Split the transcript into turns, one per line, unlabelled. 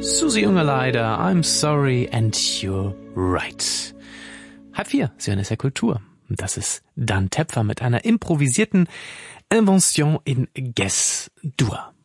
Susi Ungerleider, I'm sorry and you're right. 3:30, Sie hören es ja Kultur. Und das ist Dan Tepfer mit einer improvisierten Invention in Guess-Dur.